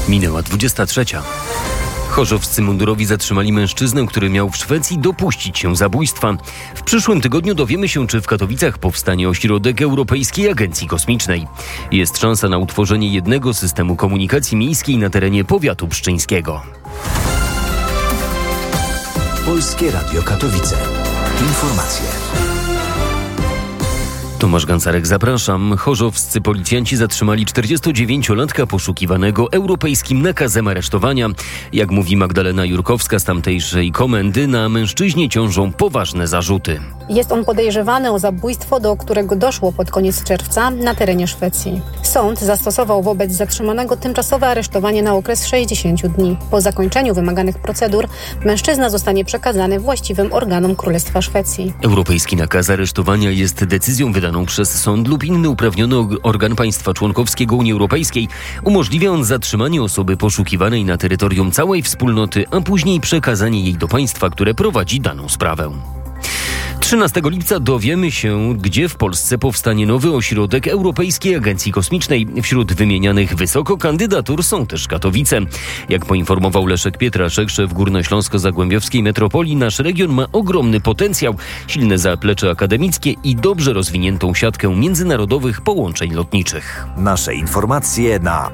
Minęła 23. Chorzowscy mundurowi zatrzymali mężczyznę, który miał w Szwecji dopuścić się zabójstwa. W przyszłym tygodniu dowiemy się, czy w Katowicach powstanie ośrodek Europejskiej Agencji Kosmicznej. Jest szansa na utworzenie jednego systemu komunikacji miejskiej na terenie powiatu pszczyńskiego. Polskie Radio Katowice. Informacje. Tomasz Gancarek, zapraszam. Chorzowscy policjanci zatrzymali 49-latka poszukiwanego europejskim nakazem aresztowania. Jak mówi Magdalena Jurkowska z tamtejszej komendy, na mężczyźnie ciążą poważne zarzuty. Jest on podejrzewany o zabójstwo, do którego doszło pod koniec czerwca na terenie Szwecji. Sąd zastosował wobec zatrzymanego tymczasowe aresztowanie na okres 60 dni. Po zakończeniu wymaganych procedur mężczyzna zostanie przekazany właściwym organom Królestwa Szwecji. Europejski nakaz aresztowania jest decyzją wydaną przez sąd lub inny uprawniony organ państwa członkowskiego Unii Europejskiej. Umożliwia on zatrzymanie osoby poszukiwanej na terytorium całej wspólnoty, a później przekazanie jej do państwa, które prowadzi daną sprawę. 13 lipca dowiemy się, gdzie w Polsce powstanie nowy ośrodek Europejskiej Agencji Kosmicznej. Wśród wymienianych wysoko kandydatur są też Katowice. Jak poinformował Leszek Pietraszek, szef Górnośląsko-Zagłębiowskiej Metropolii, nasz region ma ogromny potencjał, silne zaplecze akademickie i dobrze rozwiniętą siatkę międzynarodowych połączeń lotniczych. Nasze informacje na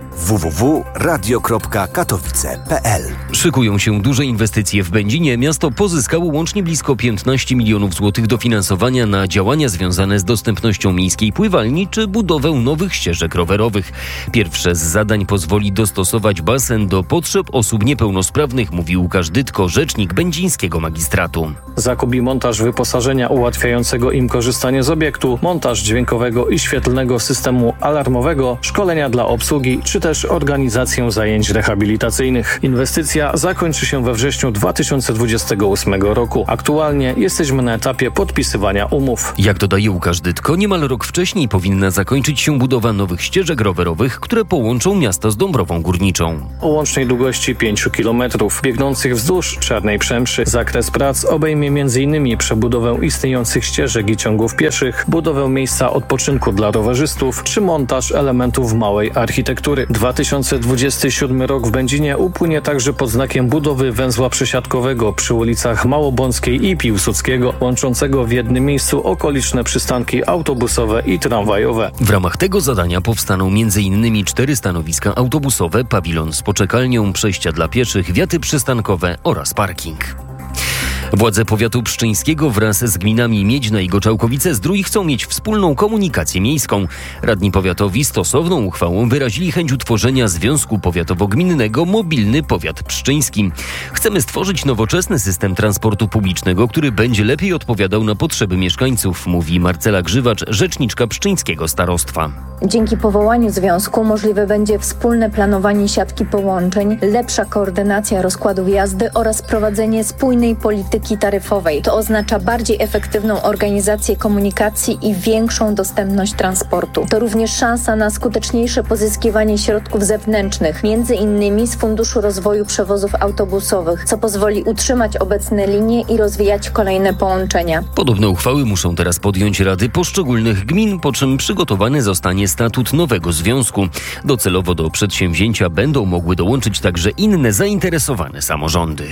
www.radio.katowice.pl. Szykują się duże inwestycje w Będzinie. Miasto pozyskało łącznie blisko 15 milionów złotych dofinansowania na działania związane z dostępnością miejskiej pływalni czy budowę nowych ścieżek rowerowych. Pierwsze z zadań pozwoli dostosować basen do potrzeb osób niepełnosprawnych, mówił Łukasz Dytko, rzecznik będzińskiego magistratu. Zakup i montaż wyposażenia ułatwiającego im korzystanie z obiektu, montaż dźwiękowego i świetlnego systemu alarmowego, szkolenia dla obsługi czy też organizację zajęć rehabilitacyjnych. Inwestycja zakończy się we wrześniu 2028 roku. Aktualnie jesteśmy na etapie podpisywania umów. Jak dodaje Łukasz Dytko, niemal rok wcześniej powinna zakończyć się budowa nowych ścieżek rowerowych, które połączą miasto z Dąbrową Górniczą. O łącznej długości 5 km biegnących wzdłuż Czarnej Przemszy. Zakres prac obejmie m.in. przebudowę istniejących ścieżek i ciągów pieszych, budowę miejsca odpoczynku dla rowerzystów czy montaż elementów małej architektury. 2027 rok w Będzinie upłynie także pod znakiem budowy węzła przesiadkowego przy ulicach Małobąckiej i Piłsudskiego, łączącego w jednym miejscu okoliczne przystanki autobusowe i tramwajowe. W ramach tego zadania powstaną m.in. 4 stanowiska autobusowe, pawilon z poczekalnią, przejścia dla pieszych, wiaty przystankowe oraz parking. Władze powiatu pszczyńskiego wraz z gminami Miedźna i Goczałkowice-Zdrój chcą mieć wspólną komunikację miejską. Radni powiatowi stosowną uchwałą wyrazili chęć utworzenia Związku Powiatowo-Gminnego Mobilny Powiat Pszczyński. Chcemy stworzyć nowoczesny system transportu publicznego, który będzie lepiej odpowiadał na potrzeby mieszkańców, mówi Marcela Grzywacz, rzeczniczka pszczyńskiego starostwa. Dzięki powołaniu związku możliwe będzie wspólne planowanie siatki połączeń, lepsza koordynacja rozkładów jazdy oraz prowadzenie spójnej polityki taryfowej. To oznacza bardziej efektywną organizację komunikacji i większą dostępność transportu. To również szansa na skuteczniejsze pozyskiwanie środków zewnętrznych, m.in. z Funduszu Rozwoju Przewozów Autobusowych, co pozwoli utrzymać obecne linie i rozwijać kolejne połączenia. Podobne uchwały muszą teraz podjąć rady poszczególnych gmin, po czym przygotowany zostanie statut nowego związku. Docelowo do przedsięwzięcia będą mogły dołączyć także inne zainteresowane samorządy.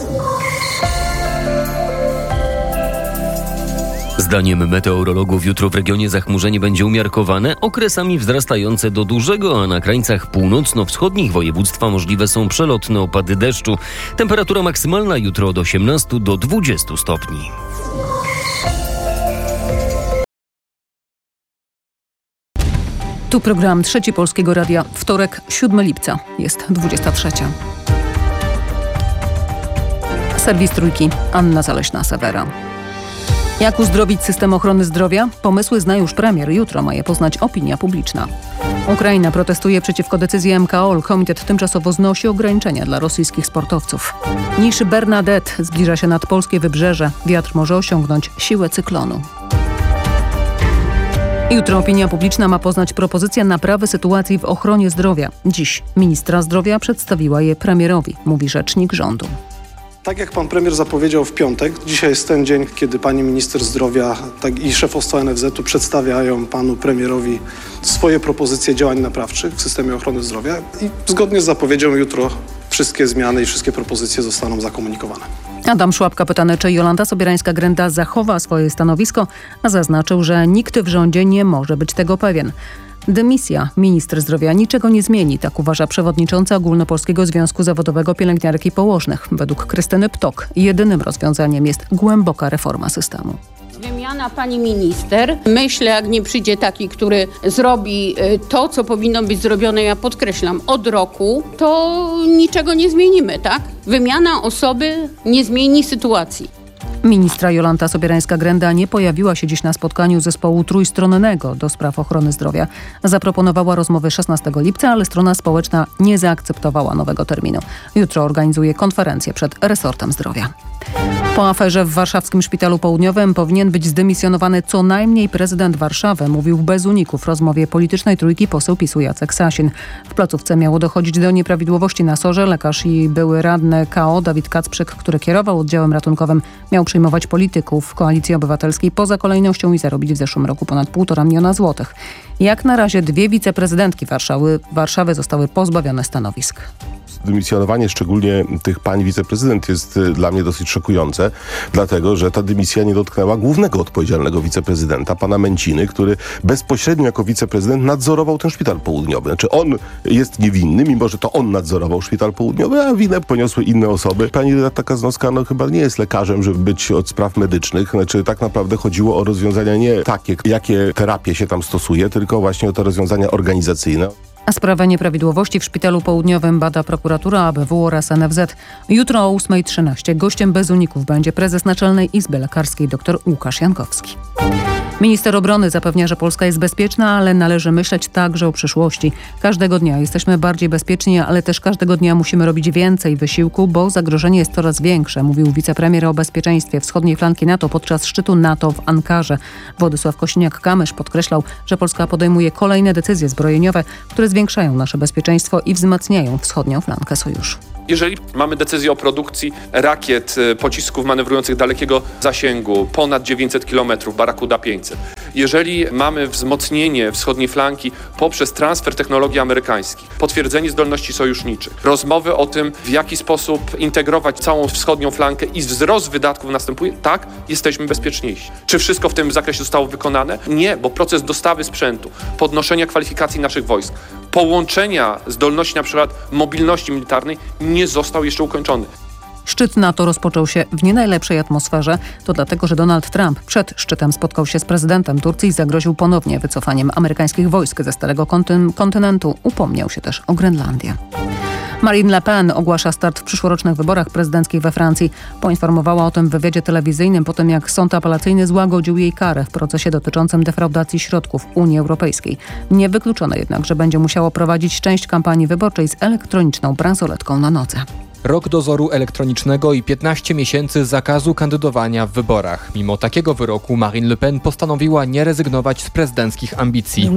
Zdaniem meteorologów jutro w regionie zachmurzenie będzie umiarkowane, okresami wzrastające do dużego, a na krańcach północno-wschodnich województwa możliwe są przelotne opady deszczu. Temperatura maksymalna jutro od 18 do 20 stopni. Tu program Trzeci Polskiego Radia. Wtorek, 7 lipca. Jest 23. Serwis Trójki. Anna Zaleśna-Sewera. Jak uzdrowić system ochrony zdrowia? Pomysły zna już premier. Jutro ma je poznać opinia publiczna. Ukraina protestuje przeciwko decyzji MKOL. Komitet tymczasowo znosi ograniczenia dla rosyjskich sportowców. Niż Bernadette zbliża się nad polskie wybrzeże. Wiatr może osiągnąć siłę cyklonu. Jutro opinia publiczna ma poznać propozycję naprawy sytuacji w ochronie zdrowia. Dziś ministra zdrowia przedstawiła je premierowi, mówi rzecznik rządu. Tak jak pan premier zapowiedział w piątek, dzisiaj jest ten dzień, kiedy pani minister zdrowia i szefostwo NFZ-u przedstawiają panu premierowi swoje propozycje działań naprawczych w systemie ochrony zdrowia i zgodnie z zapowiedzią jutro wszystkie zmiany i wszystkie propozycje zostaną zakomunikowane. Adam Szłapka pytany, czy Jolanta Sobierańska-Grenda zachowa swoje stanowisko, a zaznaczył, że nikt w rządzie nie może być tego pewien. Dymisja minister zdrowia niczego nie zmieni, tak uważa przewodnicząca Ogólnopolskiego Związku Zawodowego Pielęgniarek i Położnych. Według Krystyny Ptok jedynym rozwiązaniem jest głęboka reforma systemu. Wymiana pani minister. Myślę, jak nie przyjdzie taki, który zrobi to, co powinno być zrobione, ja podkreślam, od roku, to niczego nie zmienimy, tak? Wymiana osoby nie zmieni sytuacji. Ministra Jolanta Sobierańska-Grenda nie pojawiła się dziś na spotkaniu zespołu trójstronnego do spraw ochrony zdrowia. Zaproponowała rozmowy 16 lipca, ale strona społeczna nie zaakceptowała nowego terminu. Jutro organizuje konferencję przed resortem zdrowia. Po aferze w warszawskim Szpitalu Południowym powinien być zdymisjonowany co najmniej prezydent Warszawy, mówił bez uników w rozmowie politycznej trójki poseł PiS-u Jacek Sasin. W placówce miało dochodzić do nieprawidłowości na SOR-ze. Lekarz i były radny KO Dawid Kacprzyk, który kierował oddziałem ratunkowym, miał przyjmować polityków Koalicji Obywatelskiej poza kolejnością i zarobić w zeszłym roku ponad 1,5 miliona złotych. Jak na razie 2 wiceprezydentki Warszawy zostały pozbawione stanowisk. Dymisjonowanie szczególnie tych pań wiceprezydent jest dla mnie dosyć szokujące, dlatego że ta dymisja nie dotknęła głównego odpowiedzialnego wiceprezydenta, pana Męciny, który bezpośrednio jako wiceprezydent nadzorował ten Szpital Południowy. Znaczy on jest niewinny, mimo że to on nadzorował Szpital Południowy, a winę poniosły inne osoby. Pani Renata Kaznowska chyba nie jest lekarzem, żeby być od spraw medycznych. Znaczy tak naprawdę chodziło o rozwiązania nie takie, jakie terapie się tam stosuje, tylko właśnie o te rozwiązania organizacyjne. A sprawę nieprawidłowości w Szpitalu Południowym bada prokuratura, ABW oraz NFZ. Jutro o 8:13 gościem bez uników będzie prezes Naczelnej Izby Lekarskiej dr Łukasz Jankowski. Minister obrony zapewnia, że Polska jest bezpieczna, ale należy myśleć także o przyszłości. Każdego dnia jesteśmy bardziej bezpieczni, ale też każdego dnia musimy robić więcej wysiłku, bo zagrożenie jest coraz większe, mówił wicepremier o bezpieczeństwie wschodniej flanki NATO podczas szczytu NATO w Ankarze. Władysław Kosiniak-Kamysz podkreślał, że Polska podejmuje kolejne decyzje zbrojeniowe, które zwiększają nasze bezpieczeństwo i wzmacniają wschodnią flankę sojuszu. Jeżeli mamy decyzję o produkcji rakiet, pocisków manewrujących dalekiego zasięgu, ponad 900 km, Barakuda 500, jeżeli mamy wzmocnienie wschodniej flanki poprzez transfer technologii amerykańskich, potwierdzenie zdolności sojuszniczych, rozmowy o tym, w jaki sposób integrować całą wschodnią flankę i wzrost wydatków następuje, tak, jesteśmy bezpieczniejsi. Czy wszystko w tym zakresie zostało wykonane? Nie, bo proces dostawy sprzętu, podnoszenia kwalifikacji naszych wojsk, połączenia zdolności na przykład mobilności militarnej nie został jeszcze ukończony. Szczyt NATO rozpoczął się w nie najlepszej atmosferze. To dlatego, że Donald Trump przed szczytem spotkał się z prezydentem Turcji i zagroził ponownie wycofaniem amerykańskich wojsk ze starego kontynentu. Upomniał się też o Grenlandię. Marine Le Pen ogłasza start w przyszłorocznych wyborach prezydenckich we Francji. Poinformowała o tym w wywiadzie telewizyjnym po tym, jak sąd apelacyjny złagodził jej karę w procesie dotyczącym defraudacji środków Unii Europejskiej. Niewykluczone jednak, że będzie musiało prowadzić część kampanii wyborczej z elektroniczną bransoletką na nodze. Rok dozoru elektronicznego i 15 miesięcy zakazu kandydowania w wyborach. Mimo takiego wyroku Marine Le Pen postanowiła nie rezygnować z prezydenckich ambicji.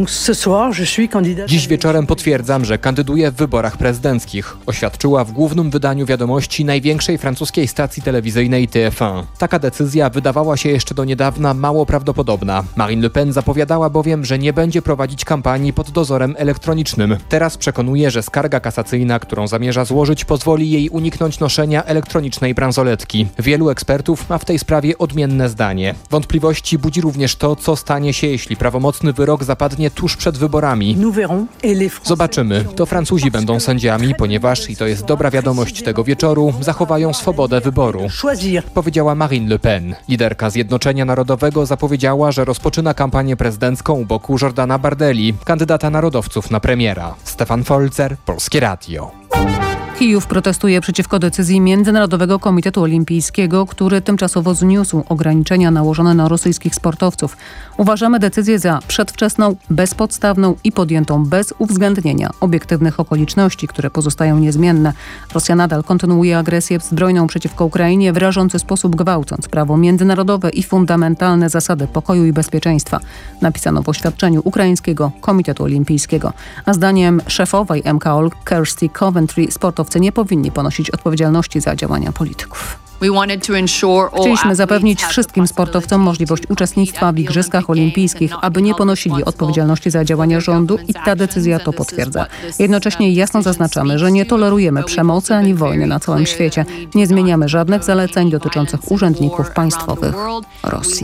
Dziś wieczorem potwierdzam, że kandyduję w wyborach prezydenckich, oświadczyła w głównym wydaniu wiadomości największej francuskiej stacji telewizyjnej TF1. Taka decyzja wydawała się jeszcze do niedawna mało prawdopodobna. Marine Le Pen zapowiadała bowiem, że nie będzie prowadzić kampanii pod dozorem elektronicznym. Teraz przekonuje, że skarga kasacyjna, którą zamierza złożyć, pozwoli jej uniknąć noszenia elektronicznej bransoletki. Wielu ekspertów ma w tej sprawie odmienne zdanie. Wątpliwości budzi również to, co stanie się, jeśli prawomocny wyrok zapadnie tuż przed wyborami. Zobaczymy. To Francuzi będą sędziami, ponieważ, i to jest dobra wiadomość tego wieczoru, zachowają swobodę wyboru, powiedziała Marine Le Pen. Liderka Zjednoczenia Narodowego zapowiedziała, że rozpoczyna kampanię prezydencką u boku Jordana Bardelli, kandydata narodowców na premiera. Stefan Folzer, Polskie Radio. Kijów protestuje przeciwko decyzji Międzynarodowego Komitetu Olimpijskiego, który tymczasowo zniósł ograniczenia nałożone na rosyjskich sportowców. Uważamy decyzję za przedwczesną, bezpodstawną i podjętą bez uwzględnienia obiektywnych okoliczności, które pozostają niezmienne. Rosja nadal kontynuuje agresję zbrojną przeciwko Ukrainie, w rażący sposób gwałcąc prawo międzynarodowe i fundamentalne zasady pokoju i bezpieczeństwa. Napisano w oświadczeniu Ukraińskiego Komitetu Olimpijskiego. A zdaniem szefowej MKOL Kirsty Coventry sportowcy nie powinni ponosić odpowiedzialności za działania polityków. Chcieliśmy zapewnić wszystkim sportowcom możliwość uczestnictwa w Igrzyskach Olimpijskich, aby nie ponosili odpowiedzialności za działania rządu i ta decyzja to potwierdza. Jednocześnie jasno zaznaczamy, że nie tolerujemy przemocy ani wojny na całym świecie. Nie zmieniamy żadnych zaleceń dotyczących urzędników państwowych Rosji.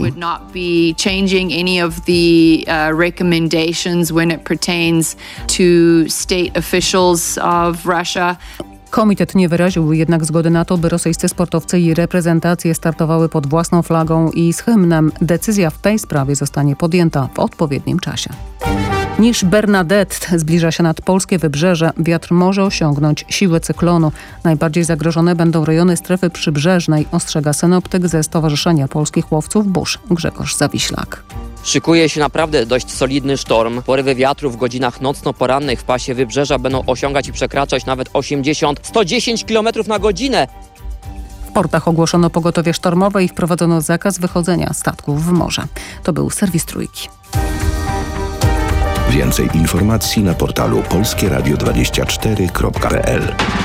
Komitet nie wyraził jednak zgody na to, by rosyjscy sportowcy i reprezentacje startowały pod własną flagą i z hymnem. Decyzja w tej sprawie zostanie podjęta w odpowiednim czasie. Niż Bernadette zbliża się nad polskie wybrzeże, wiatr może osiągnąć siłę cyklonu. Najbardziej zagrożone będą rejony strefy przybrzeżnej, ostrzega synoptyk ze Stowarzyszenia Polskich Łowców Burz Grzegorz Zawiślak. Szykuje się naprawdę dość solidny sztorm. Porywy wiatru w godzinach nocno-porannych w pasie wybrzeża będą osiągać i przekraczać nawet 80-110 km na godzinę. W portach ogłoszono pogotowie sztormowe i wprowadzono zakaz wychodzenia statków w morze. To był serwis Trójki. Więcej informacji na portalu polskieradio24.pl.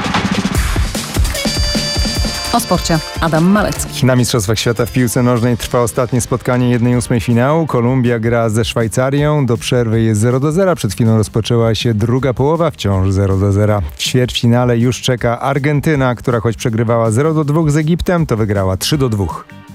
O sporcie Adam Malecki. Na Mistrzostwach Świata w piłce nożnej trwa ostatnie spotkanie 1/8 finału. Kolumbia gra ze Szwajcarią. Do przerwy jest 0-0. Przed chwilą rozpoczęła się druga połowa, wciąż 0-0. W ćwierćfinale już czeka Argentyna, która choć przegrywała 0-2 z Egiptem, to wygrała 3-2.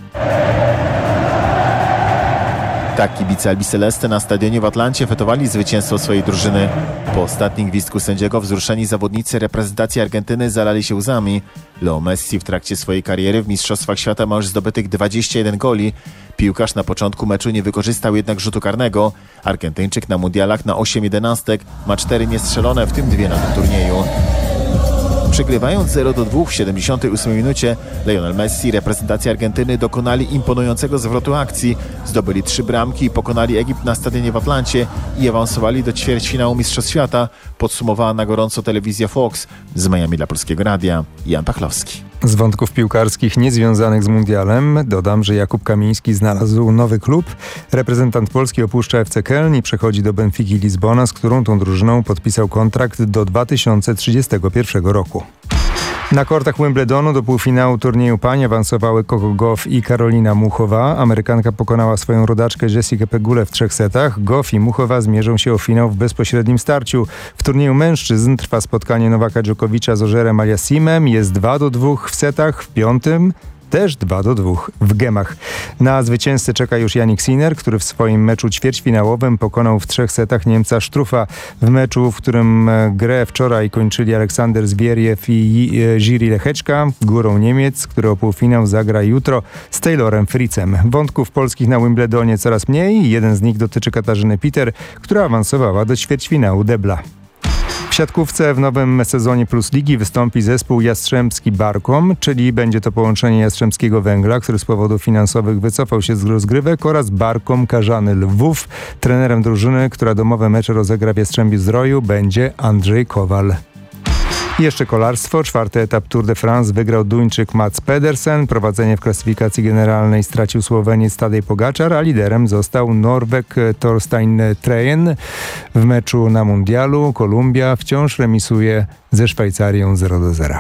Tak, kibice Albiceleste na stadionie w Atlancie fetowali zwycięstwo swojej drużyny. Po ostatnim gwizdku sędziego wzruszeni zawodnicy reprezentacji Argentyny zalali się łzami. Leo Messi w trakcie swojej kariery w Mistrzostwach Świata ma już zdobytych 21 goli. Piłkarz na początku meczu nie wykorzystał jednak rzutu karnego. Argentyńczyk na mundialach na 8 jedenastek ma 4 niestrzelone, w tym 2 na tym turnieju. Przegrywając 0-2 w 78 minucie, Lionel Messi i reprezentacja Argentyny dokonali imponującego zwrotu akcji. Zdobyli 3 bramki i pokonali Egipt na stadionie w Atlancie i awansowali do ćwierćfinału Mistrzostw Świata, podsumowała na gorąco telewizja Fox. Z Miami dla Polskiego Radia Jan Pachlowski. Z wątków piłkarskich niezwiązanych z mundialem dodam, że Jakub Kamiński znalazł nowy klub. Reprezentant Polski opuszcza FC Köln i przechodzi do Benfiki Lizbona, z którą tą drużyną podpisał kontrakt do 2031 roku. Na kortach Wimbledonu do półfinału turnieju pań awansowały Coco Gauff i Karolina Muchowa. Amerykanka pokonała swoją rodaczkę Jessikę Pegulę w 3 setach. Gauff i Muchowa zmierzą się o finał w bezpośrednim starciu. W turnieju mężczyzn trwa spotkanie Nowaka Dżokowicza z Ożerem Aliassimem. Jest 2-2 w setach, w 5. też 2-2 w gemach. Na zwycięzcę czeka już Jannik Sinner, który w swoim meczu ćwierćfinałowym pokonał w 3 setach Niemca Struffa. W meczu, w którym grę wczoraj kończyli Aleksander Zbieriew i Jiří Lehečka, górą Niemiec, który o półfinał zagra jutro z Taylorem Fritzem. Wątków polskich na Wimbledonie coraz mniej. Jeden z nich dotyczy Katarzyny Peter, która awansowała do ćwierćfinału debla. W siatkówce w nowym sezonie Plus Ligi wystąpi zespół Jastrzębski Barkom, czyli będzie to połączenie Jastrzębskiego Węgla, który z powodów finansowych wycofał się z rozgrywek, oraz Barkom Karzany Lwów. Trenerem drużyny, która domowe mecze rozegra w Jastrzębiu-Zdroju, będzie Andrzej Kowal. I jeszcze kolarstwo. 4. etap Tour de France wygrał Duńczyk Mats Pedersen. Prowadzenie w klasyfikacji generalnej stracił Słoweniec Tadej Pogačar, a liderem został Norweg Thorstein Trejen. W meczu na mundialu Kolumbia wciąż remisuje ze Szwajcarią 0-0.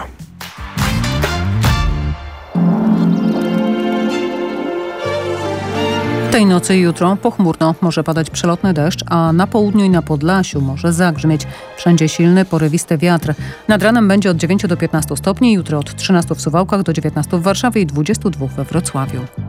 Tej nocy i jutro pochmurno, może padać przelotny deszcz, a na południu i na Podlasiu może zagrzmieć. Wszędzie silny, porywisty wiatr. Nad ranem będzie od 9 do 15 stopni, jutro od 13 w Suwałkach do 19 w Warszawie i 22 we Wrocławiu.